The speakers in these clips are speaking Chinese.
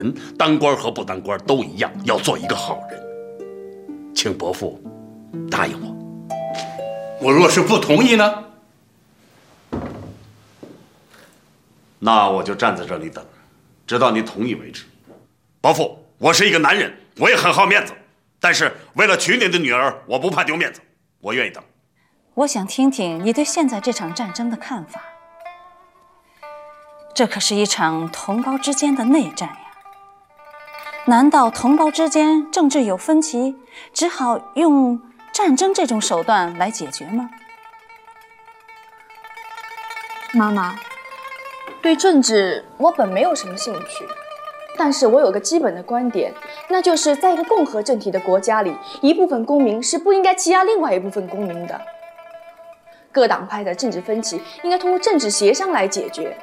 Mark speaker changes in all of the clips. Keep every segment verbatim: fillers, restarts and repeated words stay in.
Speaker 1: 当官和不当官都一样，要做一个好人。请伯父答应我。我若是不同意呢？那我就站在这里等，直到你同意为止。伯父，我是一个男人，我也很好面子，但是为了娶你的女儿，我不怕丢面子，我愿意等。
Speaker 2: 我想听听你对现在这场战争的看法。这可是一场同胞之间的内战呀！难道同胞之间政治有分歧，只好用战争这种手段来解决吗？
Speaker 3: 妈妈，对政治我本没有什么兴趣，但是我有个基本的观点，那就是在一个共和政体的国家里，一部分公民是不应该欺压另外一部分公民的。各党派的政治分歧应该通过政治协商来解决。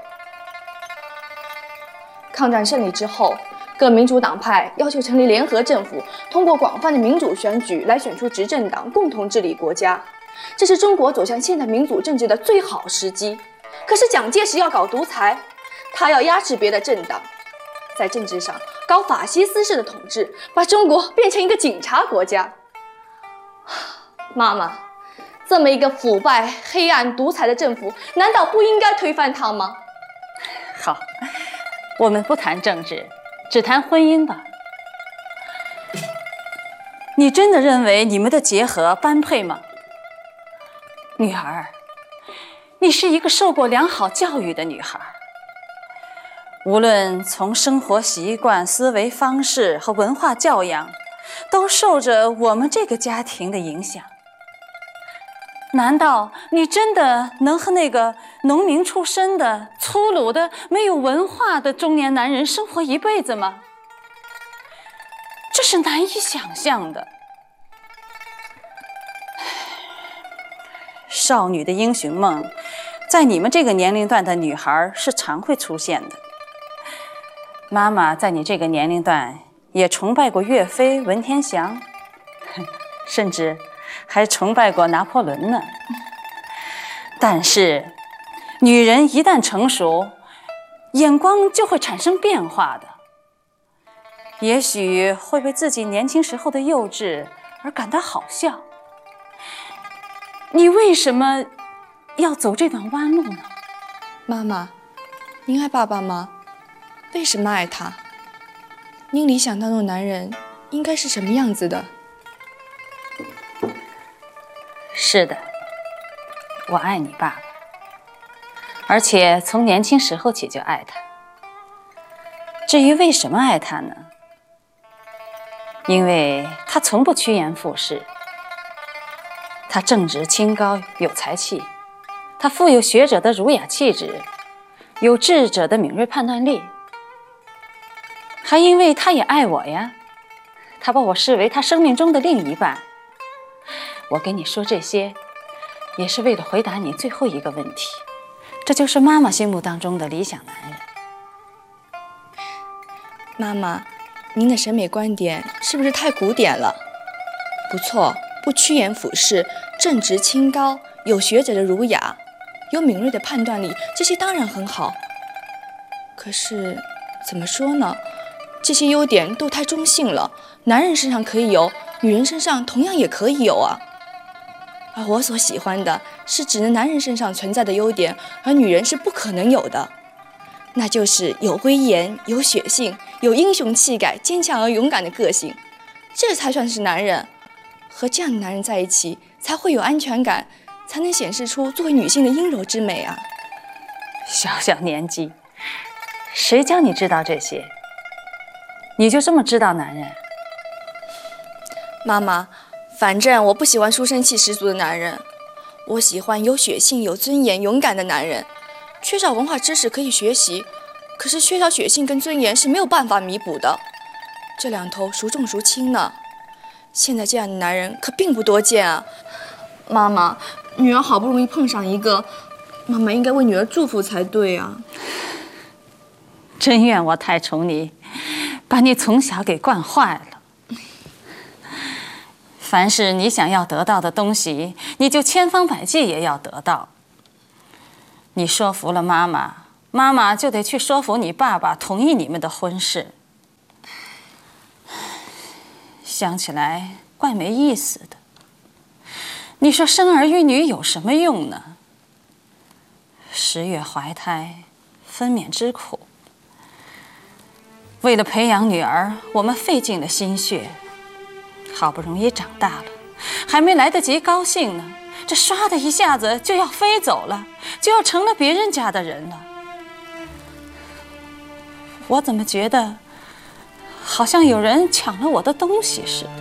Speaker 3: 抗战胜利之后，各民主党派要求成立联合政府，通过广泛的民主选举来选出执政党，共同治理国家。这是中国走向现代民主政治的最好时机。可是蒋介石要搞独裁，他要压制别的政党，在政治上搞法西斯式的统治，把中国变成一个警察国家。妈妈，这么一个腐败、黑暗、独裁的政府，难道不应该推翻它吗？
Speaker 2: 好，我们不谈政治，只谈婚姻吧。你真的认为你们的结合般配吗？女儿，你是一个受过良好教育的女孩，无论从生活习惯、思维方式和文化教养，都受着我们这个家庭的影响。难道你真的能和那个农民出身的、粗鲁的、没有文化的中年男人生活一辈子吗？这是难以想象的。少女的英雄梦，在你们这个年龄段的女孩是常会出现的。妈妈在你这个年龄段也崇拜过岳飞、文天祥，甚至还崇拜过拿破仑呢。但是女人一旦成熟，眼光就会产生变化的，也许会为自己年轻时候的幼稚而感到好笑。你为什么要走这段弯路呢？
Speaker 3: 妈妈，您爱爸爸吗？为什么爱他？您理想当中的男人应该是什么样子的？
Speaker 2: 是的，我爱你爸爸，而且从年轻时候起就爱他。至于为什么爱他呢？因为他从不趋炎附势，他正直清高，有才气，他富有学者的儒雅气质，有智者的敏锐判断力，还因为他也爱我呀，他把我视为他生命中的另一半。我跟你说这些，也是为了回答你最后一个问题，这就是妈妈心目当中的理想男人。
Speaker 3: 妈妈，您的审美观点是不是太古典了？不错，不趋炎附势，正直清高，有学者的儒雅，有敏锐的判断力，这些当然很好。可是怎么说呢？这些优点都太中性了，男人身上可以有，女人身上同样也可以有啊。而我所喜欢的是只能男人身上存在的优点，而女人是不可能有的，那就是有威严、有血性、有英雄气概、坚强而勇敢的个性，这才算是男人。和这样的男人在一起，才会有安全感，才能显示出作为女性的阴柔之美啊。
Speaker 2: 小小年纪，谁教你知道这些？你就这么知道男人？
Speaker 3: 妈妈，反正我不喜欢书生气十足的男人，我喜欢有血性、有尊严、勇敢的男人。缺少文化知识可以学习，可是缺少血性跟尊严是没有办法弥补的，这两头孰重孰轻呢？现在这样的男人可并不多见啊。妈妈，女儿好不容易碰上一个，妈妈应该为女儿祝福才对啊。
Speaker 2: 真怨我太宠你，把你从小给惯坏了。凡是你想要得到的东西，你就千方百计也要得到。你说服了妈妈，妈妈就得去说服你爸爸同意你们的婚事。 想起来怪没意思的。你说生儿育女有什么用呢？十月怀胎，分娩之苦。为了培养女儿，我们费尽了心血，好不容易长大了，还没来得及高兴呢，这唰的一下子就要飞走了，就要成了别人家的人了。我怎么觉得好像有人抢了我的东西似的？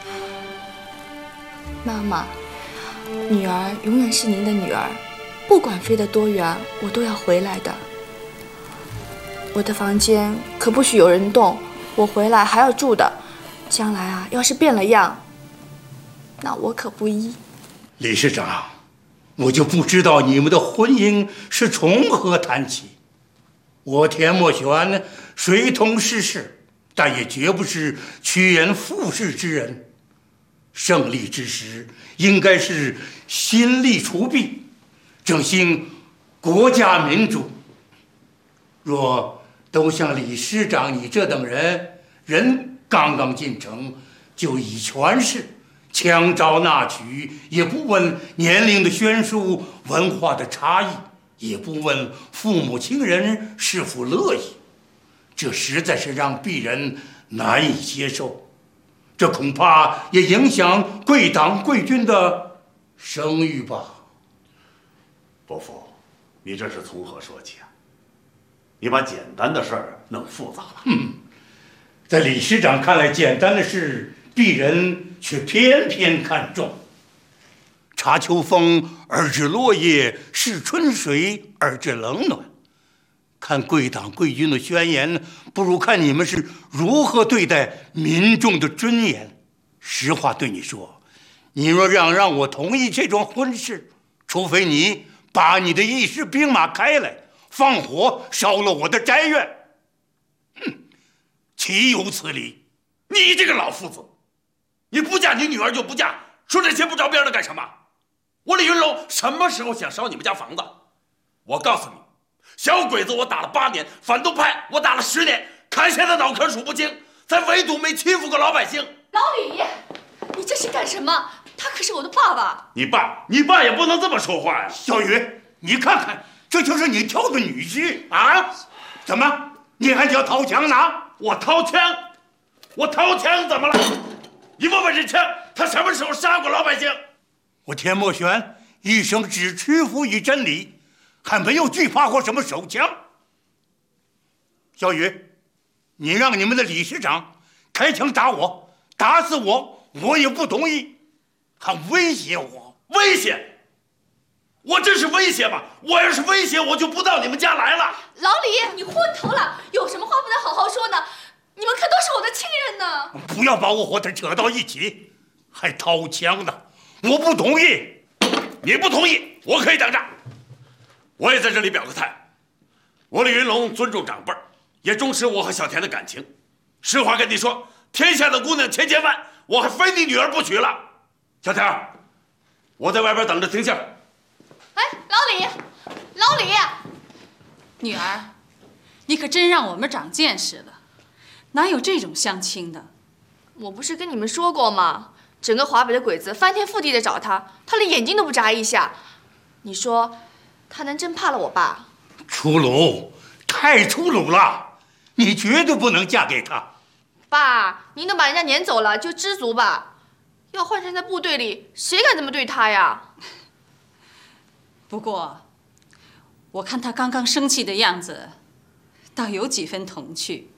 Speaker 3: 妈妈，女儿永远是您的女儿，不管飞得多远，我都要回来的。我的房间可不许有人动，我回来还要住的。将来啊，要是变了样，那我可不依。
Speaker 4: 理事长，我就不知道你们的婚姻是从何谈起。我田墨玄随同世事，但也绝不是趋炎附势之人。胜利之时，应该是心力除弊，振兴国家民主。若都像理事长你这等人，人刚刚进城就以权势，枪招纳取，也不问年龄的悬殊、文化的差异，也不问父母亲人是否乐意，这实在是让鄙人难以接受。这恐怕也影响贵党贵军的声誉吧。
Speaker 1: 伯父，你这是从何说起啊？你把简单的事儿弄复杂了。
Speaker 4: 嗯，在理事长看来，简单的事，鄙人却偏偏看重。查秋风而知落叶，试春水而知冷暖。看贵党贵军的宣言，不如看你们是如何对待民众的尊严。实话对你说，你若让让我同意这桩婚事，除非你把你的一师兵马开来，放火烧了我的宅院，哼，岂有此理！
Speaker 1: 你这个老夫子，你不嫁你女儿就不嫁，说这些不着边的干什么？我李云龙什么时候想烧你们家房子？我告诉你，小鬼子我打了八年，反动派我打了十年，砍下的脑壳数不清，才唯独没欺负过老百姓。
Speaker 3: 老李，你这是干什么？他可是我的爸爸。
Speaker 1: 你爸，你爸也不能这么说话呀！
Speaker 4: 小雨，你看看，这就是你挑的女婿啊！怎么，你还想掏枪呢？
Speaker 1: 我掏枪？我掏枪怎么了？你问问这枪，他什么时候杀过老百姓？
Speaker 4: 我田墨玄一生只屈服于真理，还没有惧怕过什么手枪。小雨，你让你们的理事长开枪打我，打死我，我也不同意，还威胁我。
Speaker 1: 威胁？我这是威胁吗？我要是威胁，我就不到你们家来了。
Speaker 3: 老李，你昏头了，有什么话不能好好说呢？你们可都是我的亲人呢！
Speaker 4: 不要把我和他扯到一起，还掏枪呢！我不同意。
Speaker 1: 你不同意，我可以等着。我也在这里表个态，我李云龙尊重长辈，也重视我和小田的感情。实话跟你说，天下的姑娘千千万，我还非你女儿不娶了。小田，我在外边等着听信。
Speaker 3: 哎，老李，老李，
Speaker 2: 女儿，你可真让我们长见识了，哪有这种相亲的？
Speaker 3: 我不是跟你们说过吗？整个华北的鬼子翻天覆地的找他，他连眼睛都不眨一下。你说，他能真怕了我爸？
Speaker 4: 粗鲁，太粗鲁了！你绝对不能嫁给他。
Speaker 3: 爸，您都把人家撵走了，就知足吧。要换成在部队里，谁敢这么对他呀？
Speaker 2: 不过，我看他刚刚生气的样子，倒有几分童趣。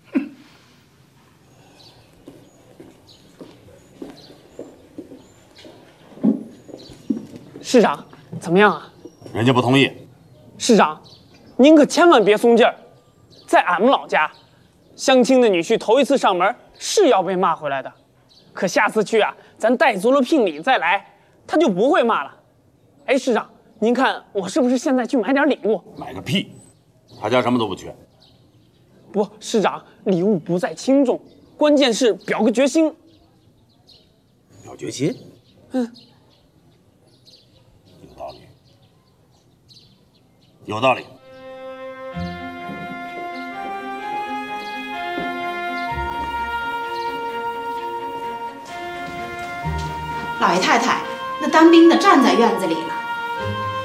Speaker 5: 市长，怎么样啊？
Speaker 1: 人家不同意。
Speaker 5: 市长，您可千万别松劲儿。在俺们老家，相亲的女婿头一次上门是要被骂回来的，可下次去啊，咱带足了聘礼再来，他就不会骂了。哎，市长，您看我是不是现在去买点礼物？
Speaker 1: 买个屁！他家什么都不缺。
Speaker 5: 不，市长，礼物不在轻重，关键是表个决心。
Speaker 1: 表决心？
Speaker 5: 嗯。
Speaker 1: 有道理，有道理。
Speaker 6: 老爷太太，那当兵的站在院子里了。